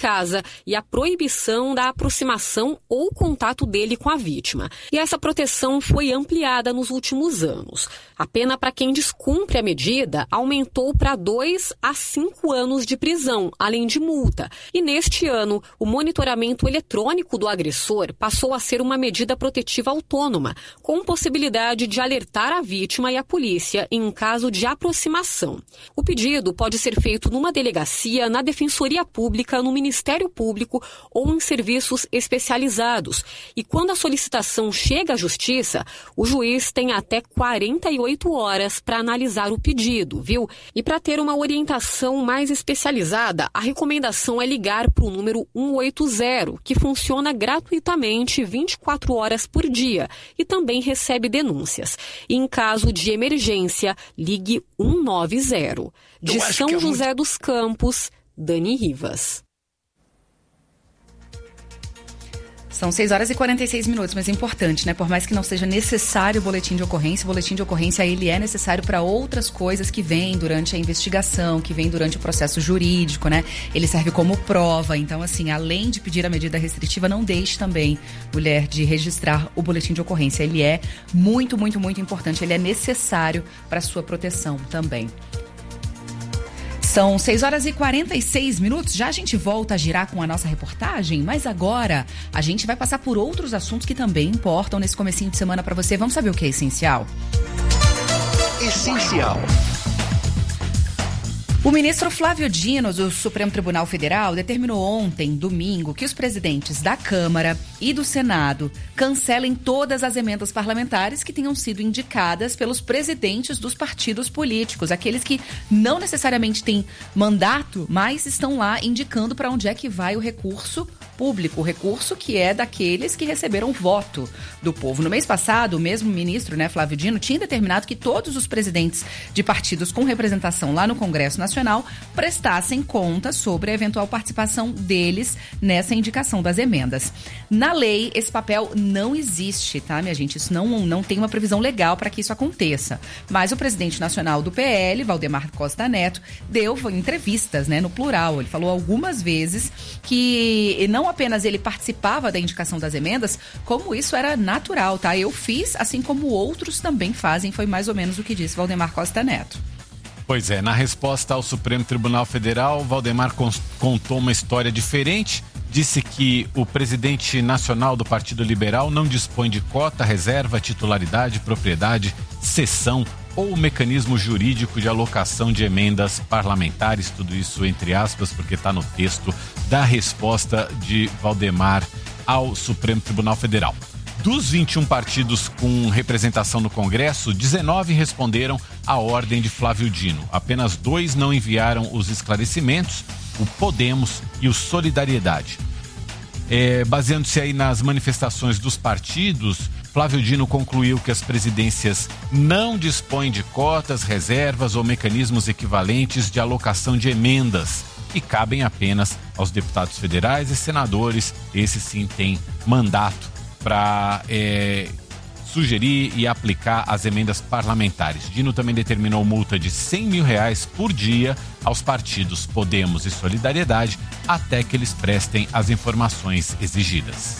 casa e a proibição da aproximação ou contato dele com a vítima. E essa proteção foi ampliada nos últimos anos. A pena para quem descumpre a medida aumentou para 2 a 5 anos de prisão, além de multa. E neste ano, o monitoramento eletrônico do agressor passou a ser uma medida protetiva autônoma, com possibilidade de alertar a vítima e a polícia em caso de aproximação. O pedido pode ser feito numa delegacia, na Defensoria Pública, no Ministério Público ou em serviços especializados. E quando a solicitação chega à Justiça, o juiz tem até 48 horas para analisar o pedido, viu? E para ter uma orientação mais especializada, a recomendação é ligar para o número 180, que funciona gratuitamente 24 horas por dia e também recebe denúncias. E em caso de emergência, ligue 190. De São José dos Campos, Dani Rivas. São 6 horas e 46 minutos, mas é importante, né? Por mais que não seja necessário o boletim de ocorrência ele é necessário para outras coisas que vêm durante a investigação, que vêm durante o processo jurídico, né? Ele serve como prova. Então, assim, além de pedir a medida restritiva, não deixe também, mulher, de registrar o boletim de ocorrência. Ele é muito, muito, muito importante. Ele é necessário para a sua proteção também. São 6 horas e 46 minutos, já a gente volta a girar com a nossa reportagem, mas agora a gente vai passar por outros assuntos que também importam nesse comecinho de semana para você. Vamos saber o que é essencial? Essencial. O ministro Flávio Dino, do Supremo Tribunal Federal, determinou ontem, domingo, que os presidentes da Câmara e do Senado cancelem todas as emendas parlamentares que tenham sido indicadas pelos presidentes dos partidos políticos, aqueles que não necessariamente têm mandato, mas estão lá indicando para onde é que vai o recurso público, o recurso que é daqueles que receberam voto do povo. No mês passado, o mesmo ministro, Flávio Dino, tinha determinado que todos os presidentes de partidos com representação lá no Congresso Nacional prestassem conta sobre a eventual participação deles nessa indicação das emendas. Na lei, esse papel não existe, tá, minha gente? Isso não tem uma previsão legal para que isso aconteça. Mas o presidente nacional do PL, Valdemar Costa Neto, deu entrevistas, no plural. Ele falou algumas vezes que não apenas ele participava da indicação das emendas, como isso era natural, tá? Eu fiz, assim como outros também fazem, foi mais ou menos o que disse Valdemar Costa Neto. Pois é, na resposta ao Supremo Tribunal Federal, Valdemar contou uma história diferente. Disse que o presidente nacional do Partido Liberal não dispõe de cota, reserva, titularidade, propriedade, cessão ou mecanismo jurídico de alocação de emendas parlamentares, tudo isso entre aspas, porque está no texto da resposta de Valdemar ao Supremo Tribunal Federal. Dos 21 partidos com representação no Congresso, 19 responderam à ordem de Flávio Dino. Apenas 2 não enviaram os esclarecimentos, o Podemos e o Solidariedade. Baseando-se aí nas manifestações dos partidos, Flávio Dino concluiu que as presidências não dispõem de cotas, reservas ou mecanismos equivalentes de alocação de emendas e cabem apenas aos deputados federais e senadores. Esses sim têm mandato para sugerir e aplicar as emendas parlamentares. Dino também determinou multa de R$100 mil por dia aos partidos Podemos e Solidariedade até que eles prestem as informações exigidas.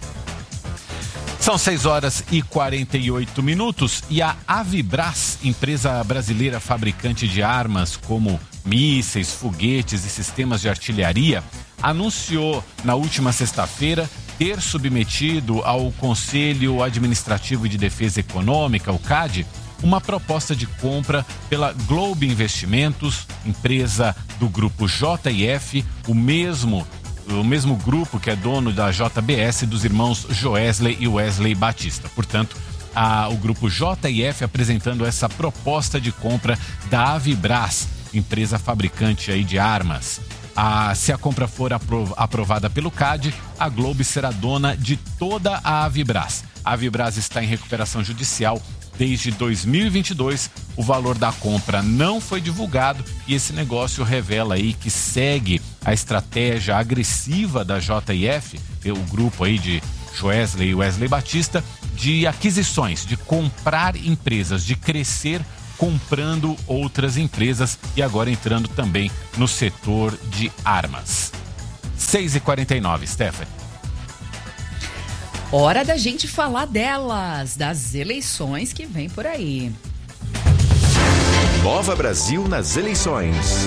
São 6 horas e 48 minutos e a Avibras, empresa brasileira fabricante de armas como mísseis, foguetes e sistemas de artilharia, anunciou na última sexta-feira ter submetido ao Conselho Administrativo de Defesa Econômica, o CAD, uma proposta de compra pela Globe Investimentos, empresa do grupo JF, o mesmo grupo que é dono da JBS, dos irmãos Joesley e Wesley Batista. Portanto, o grupo JF apresentando essa proposta de compra da Avibras, empresa fabricante aí de armas. Se a compra for aprovada pelo CAD, a Globe será dona de toda a Avibras. A Avibras está em recuperação judicial desde 2022. O valor da compra não foi divulgado e esse negócio revela aí que segue a estratégia agressiva da JF, o grupo aí de Joesley e Wesley Batista, de aquisições, de comprar empresas, de crescer comprando outras empresas e agora entrando também no setor de armas. 6h49, Stephanie. Hora da gente falar delas, das eleições que vem por aí. Nova Brasil nas eleições.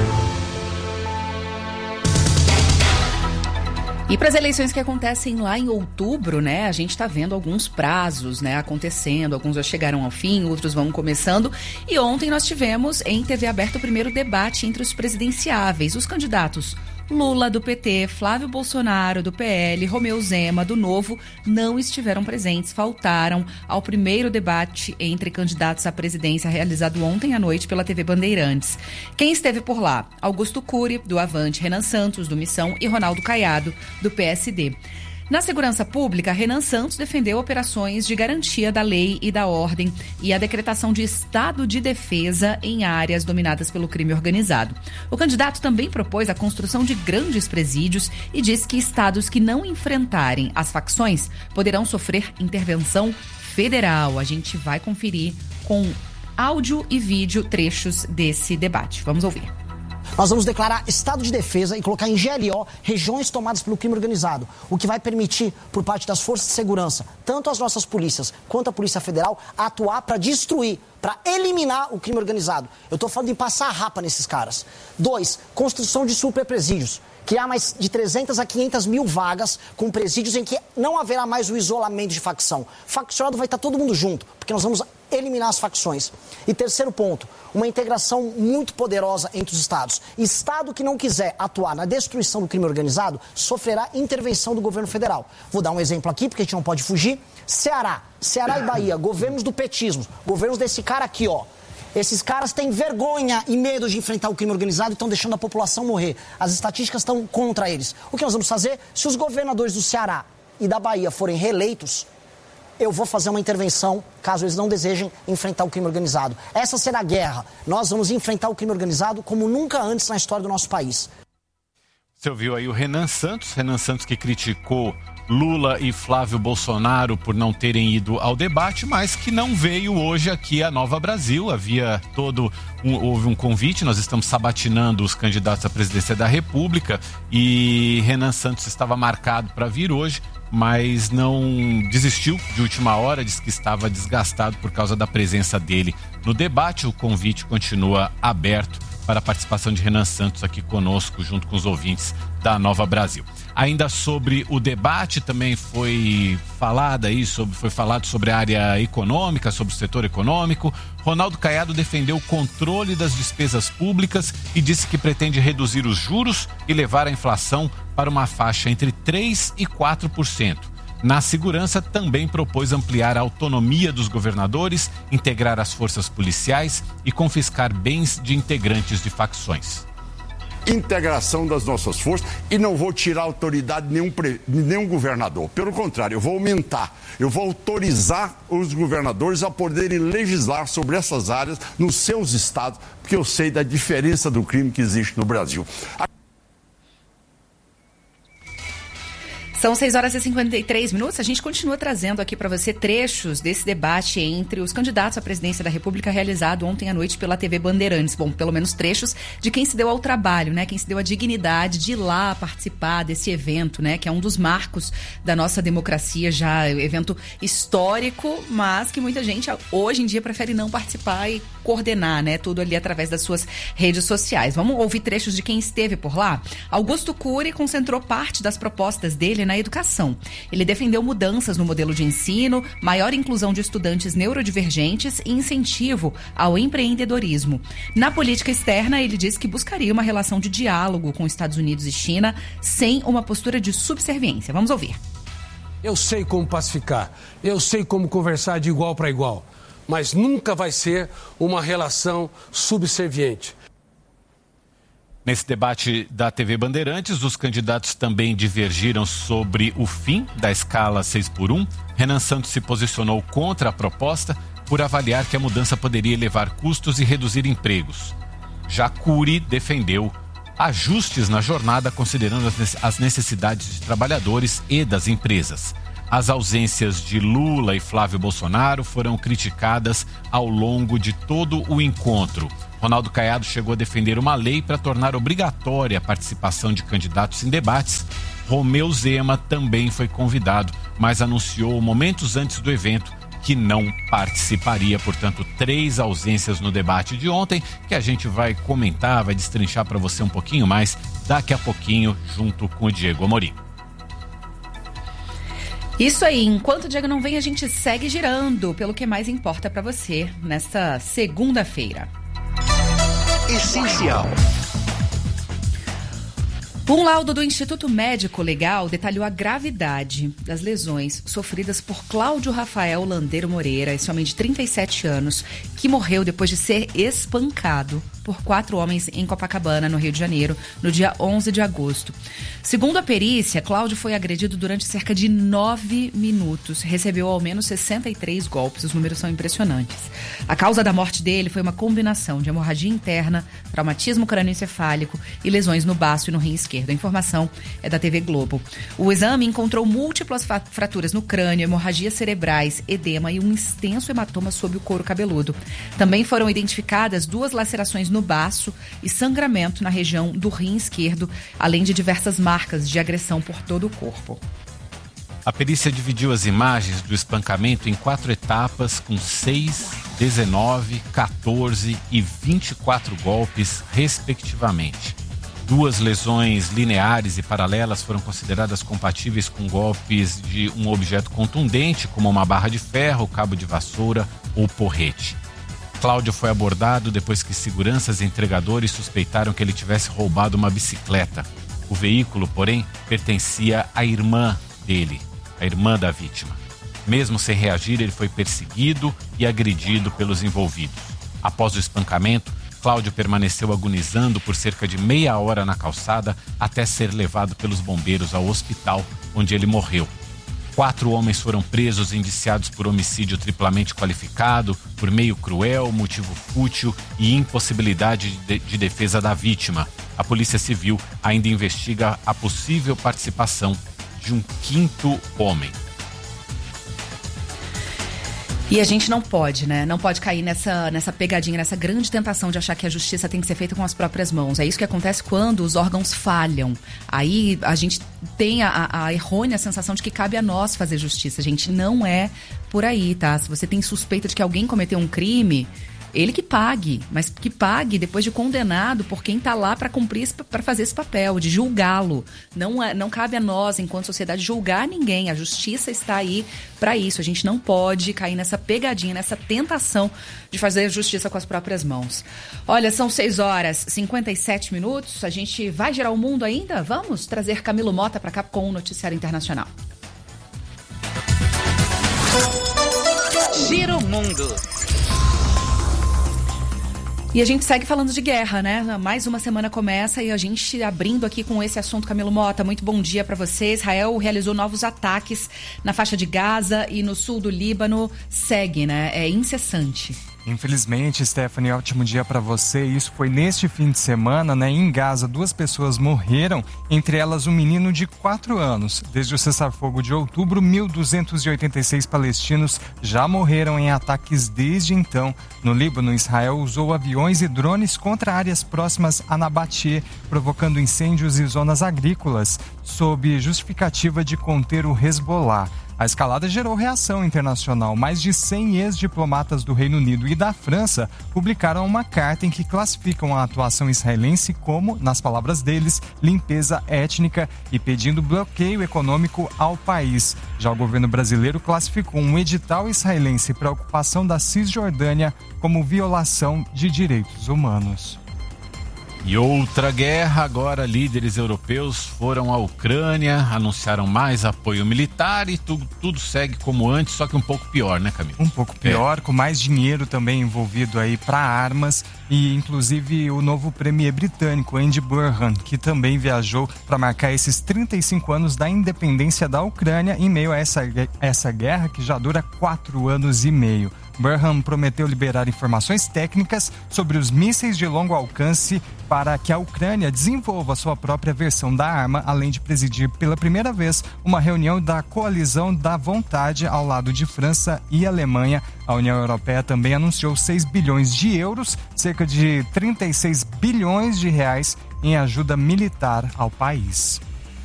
E para as eleições que acontecem lá em outubro, né, a gente está vendo alguns prazos, né, acontecendo, alguns já chegaram ao fim, outros vão começando. E ontem nós tivemos em TV aberta o primeiro debate entre os presidenciáveis, os candidatos Lula, do PT, Flávio Bolsonaro, do PL, Romeu Zema, do Novo, não estiveram presentes, faltaram ao primeiro debate entre candidatos à presidência realizado ontem à noite pela TV Bandeirantes. Quem esteve por lá? Augusto Cury, do Avante, Renan Santos, do Missão e Ronaldo Caiado, do PSD. Na segurança pública, Renan Santos defendeu operações de garantia da lei e da ordem e a decretação de estado de defesa em áreas dominadas pelo crime organizado. O candidato também propôs a construção de grandes presídios e disse que estados que não enfrentarem as facções poderão sofrer intervenção federal. A gente vai conferir com áudio e vídeo trechos desse debate. Vamos ouvir. Nós vamos declarar estado de defesa e colocar em GLO regiões tomadas pelo crime organizado, o que vai permitir, por parte das forças de segurança, tanto as nossas polícias quanto a Polícia Federal, atuar para destruir, para eliminar o crime organizado. Eu estou falando em passar a rapa nesses caras. 2, construção de superpresídios. Criar mais de 300 a 500 mil vagas com presídios em que não haverá mais o isolamento de facção. Faccionado vai estar todo mundo junto, porque nós vamos eliminar as facções. E terceiro ponto, uma integração muito poderosa entre os estados. Estado que não quiser atuar na destruição do crime organizado sofrerá intervenção do governo federal. Vou dar um exemplo aqui, porque a gente não pode fugir. Ceará e Bahia, governos do petismo, governos desse cara aqui, ó. Esses caras têm vergonha e medo de enfrentar o crime organizado e estão deixando a população morrer. As estatísticas estão contra eles. O que nós vamos fazer? Se os governadores do Ceará e da Bahia forem reeleitos, eu vou fazer uma intervenção, caso eles não desejem enfrentar o crime organizado. Essa será a guerra. Nós vamos enfrentar o crime organizado como nunca antes na história do nosso país. Você ouviu aí o Renan Santos que criticou Lula e Flávio Bolsonaro por não terem ido ao debate, mas que não veio hoje aqui a Nova Brasil. Houve um convite, nós estamos sabatinando os candidatos à presidência da República e Renan Santos estava marcado para vir hoje, mas não desistiu de última hora, disse que estava desgastado por causa da presença dele no debate. O convite continua aberto para a participação de Renan Santos aqui conosco, junto com os ouvintes da Nova Brasil. Ainda sobre o debate, também foi falado sobre a área econômica, sobre o setor econômico. Ronaldo Caiado defendeu o controle das despesas públicas e disse que pretende reduzir os juros e levar a inflação para uma faixa entre 3% e 4%. Na segurança, também propôs ampliar a autonomia dos governadores, integrar as forças policiais e confiscar bens de integrantes de facções. Integração das nossas forças e não vou tirar a autoridade de nenhum governador. Pelo contrário, eu vou aumentar, eu vou autorizar os governadores a poderem legislar sobre essas áreas nos seus estados, porque eu sei da diferença do crime que existe no Brasil. São 6h53. A gente continua trazendo aqui para você trechos desse debate entre os candidatos à presidência da República realizado ontem à noite pela TV Bandeirantes. Bom, pelo menos trechos de quem se deu ao trabalho, né? Quem se deu a dignidade de ir lá participar desse evento, né? Que é um dos marcos da nossa democracia, já evento histórico, mas que muita gente hoje em dia prefere não participar e coordenar, né? Tudo ali através das suas redes sociais. Vamos ouvir trechos de quem esteve por lá? Augusto Cury concentrou parte das propostas dele na educação. Ele defendeu mudanças no modelo de ensino, maior inclusão de estudantes neurodivergentes e incentivo ao empreendedorismo. Na política externa, ele disse que buscaria uma relação de diálogo com Estados Unidos e China sem uma postura de subserviência. Vamos ouvir. Eu sei como pacificar, eu sei como conversar de igual para igual, mas nunca vai ser uma relação subserviente. Nesse debate da TV Bandeirantes, os candidatos também divergiram sobre o fim da escala 6x1. Renan Santos se posicionou contra a proposta por avaliar que a mudança poderia elevar custos e reduzir empregos. Já Cury defendeu ajustes na jornada, considerando as necessidades de trabalhadores e das empresas. As ausências de Lula e Flávio Bolsonaro foram criticadas ao longo de todo o encontro. Ronaldo Caiado chegou a defender uma lei para tornar obrigatória a participação de candidatos em debates. Romeu Zema também foi convidado, mas anunciou momentos antes do evento que não participaria. Portanto, 3 ausências no debate de ontem, que a gente vai comentar, vai destrinchar para você um pouquinho mais daqui a pouquinho, junto com o Diego Amorim. Isso aí, enquanto o Diego não vem, a gente segue girando pelo que mais importa para você nesta segunda-feira. Essencial. Um laudo do Instituto Médico Legal detalhou a gravidade das lesões sofridas por Cláudio Rafael Landeiro Moreira, esse homem de 37 anos, que morreu depois de ser espancado por 4 homens em Copacabana, no Rio de Janeiro, no dia 11 de agosto. Segundo a perícia, Cláudio foi agredido durante cerca de 9 minutos. Recebeu ao menos 63 golpes, os números são impressionantes. A causa da morte dele foi uma combinação de hemorragia interna, traumatismo crânioencefálico e lesões no baço e no rim esquerdo. A informação é da TV Globo. O exame encontrou múltiplas fraturas no crânio, hemorragias cerebrais, edema e um extenso hematoma sob o couro cabeludo. Também foram identificadas 2 lacerações no baço e sangramento na região do rim esquerdo, além de diversas marcas de agressão por todo o corpo. A perícia dividiu as imagens do espancamento em 4 etapas, com 6, 19, 14 e 24 golpes, respectivamente. 2 lesões lineares e paralelas foram consideradas compatíveis com golpes de um objeto contundente, como uma barra de ferro, cabo de vassoura ou porrete. Cláudio foi abordado depois que seguranças e entregadores suspeitaram que ele tivesse roubado uma bicicleta. O veículo, porém, pertencia à irmã dele, a irmã da vítima. Mesmo sem reagir, ele foi perseguido e agredido pelos envolvidos. Após o espancamento, Cláudio permaneceu agonizando por cerca de meia hora na calçada até ser levado pelos bombeiros ao hospital, onde ele morreu. 4 homens foram presos indiciados por homicídio triplamente qualificado, por meio cruel, motivo fútil e impossibilidade de defesa da vítima. A Polícia Civil ainda investiga a possível participação de um 5º homem. E a gente não pode, né? Não pode cair nessa pegadinha, nessa grande tentação de achar que a justiça tem que ser feita com as próprias mãos. É isso que acontece quando os órgãos falham. Aí a gente tem a errônea sensação de que cabe a nós fazer justiça. Gente, não é por aí, tá? Se você tem suspeita de que alguém cometeu um crime, ele que pague, mas que pague depois de condenado por quem está lá para cumprir, para fazer esse papel, de julgá-lo. Não cabe a nós, enquanto sociedade, julgar ninguém. A justiça está aí para isso. A gente não pode cair nessa pegadinha, nessa tentação de fazer justiça com as próprias mãos. Olha, são 6h57. A gente vai girar o mundo ainda? Vamos trazer Camilo Mota para cá com o Noticiário Internacional. Gira o mundo. E a gente segue falando de guerra, né? Mais uma semana começa e a gente abrindo aqui com esse assunto. Camilo Mota, muito bom dia para você. Israel realizou novos ataques na faixa de Gaza e no sul do Líbano. Segue, né? É incessante. Infelizmente, Stephanie, ótimo dia para você. Isso foi neste fim de semana, né? Em Gaza, 2 pessoas morreram, entre elas um menino de 4 anos. Desde o cessar-fogo de outubro, 1.286 palestinos já morreram em ataques desde então. No Líbano, Israel usou aviões e drones contra áreas próximas a Nabatie, provocando incêndios e zonas agrícolas, sob justificativa de conter o Hezbollah. A escalada gerou reação internacional. Mais de 100 ex-diplomatas do Reino Unido e da França publicaram uma carta em que classificam a atuação israelense como, nas palavras deles, limpeza étnica e pedindo bloqueio econômico ao país. Já o governo brasileiro classificou um edital israelense para a ocupação da Cisjordânia como violação de direitos humanos. E outra guerra, agora líderes europeus foram à Ucrânia, anunciaram mais apoio militar e tudo segue como antes, só que um pouco pior, né, Camilo? Um pouco pior, com mais dinheiro também envolvido aí para armas e inclusive o novo premier britânico, Andy Burnham, que também viajou para marcar esses 35 anos da independência da Ucrânia em meio a essa guerra que já dura 4 anos e meio. Burhan prometeu liberar informações técnicas sobre os mísseis de longo alcance para que a Ucrânia desenvolva sua própria versão da arma, além de presidir pela primeira vez uma reunião da Coalizão da Vontade ao lado de França e Alemanha. A União Europeia também anunciou 6 bilhões de euros, cerca de 36 bilhões de reais, em ajuda militar ao país.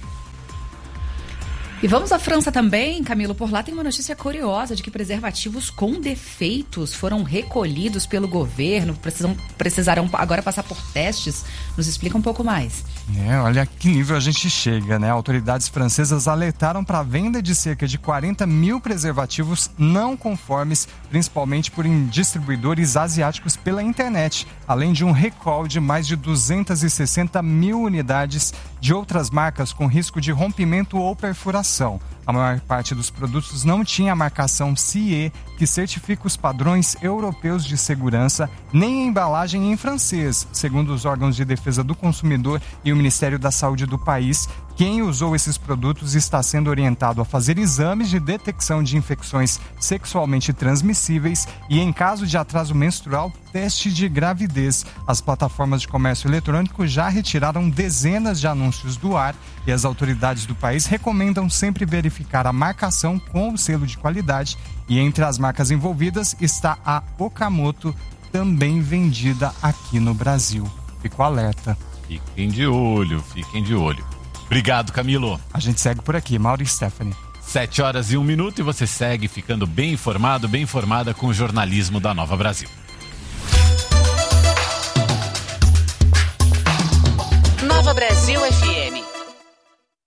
E vamos à França também, Camilo. Por lá tem uma notícia curiosa de que preservativos com defeitos foram recolhidos pelo governo, precisarão agora passar por testes. Nos explica um pouco mais. Olha que nível a gente chega, né? Autoridades francesas alertaram para a venda de cerca de 40 mil preservativos não conformes, principalmente por distribuidores asiáticos pela internet, além de um recall de mais de 260 mil unidades de outras marcas com risco de rompimento ou perfuração. A maior parte dos produtos não tinha a marcação CE, que certifica os padrões europeus de segurança, nem a embalagem em francês, segundo os órgãos de defesa do consumidor e o Ministério da Saúde do país. Quem usou esses produtos está sendo orientado a fazer exames de detecção de infecções sexualmente transmissíveis e, em caso de atraso menstrual, teste de gravidez. As plataformas de comércio eletrônico já retiraram dezenas de anúncios do ar e as autoridades do país recomendam sempre verificar a marcação com o selo de qualidade. E entre as marcas envolvidas está a Okamoto, também vendida aqui no Brasil. Fico alerta. Fiquem de olho, fiquem de olho. Obrigado, Camilo. A gente segue por aqui, Mauro e Stephanie. 7h01 e você segue ficando bem informado, bem informada com o jornalismo da Nova Brasil. Nova Brasil FM.